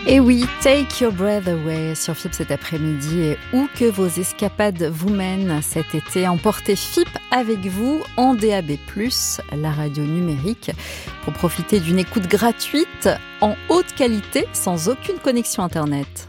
Et oui, Take Your Breath Away sur FIP cet après-midi, et où que vos escapades vous mènent cet été, emportez FIP avec vous en DAB+, la radio numérique, pour profiter d'une écoute gratuite en haute qualité sans aucune connexion internet.